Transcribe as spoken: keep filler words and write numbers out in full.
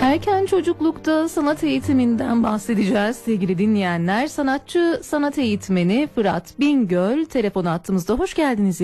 Erken çocuklukta sanat eğitiminden bahsedeceğiz sevgili dinleyenler. Sanatçı sanat eğitmeni Fırat Bingöl telefon hattımızda. Hoş geldiniz